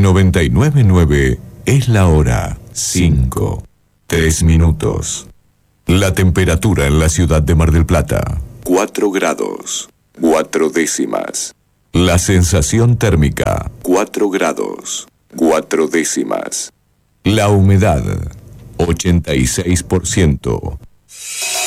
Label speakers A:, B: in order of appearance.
A: 99.9 es la hora 5, 3 minutos. La temperatura en la ciudad de Mar del Plata, 4 grados, 4 décimas. La sensación térmica, 4 grados, 4 décimas. La humedad, 86%.